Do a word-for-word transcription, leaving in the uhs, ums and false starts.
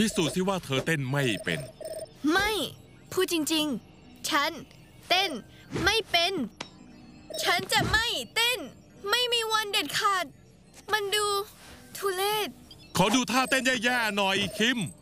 พิสูจน์สิว่าเธอเต้นไม่เป็นไม่พูดจริงๆฉันเต้นไม่เป็นฉันจะไม่เต้นไม่มีวันเด็ดขาดมันดูทุเรศขอดูท่าเต้นแย่ๆหน่อยคิม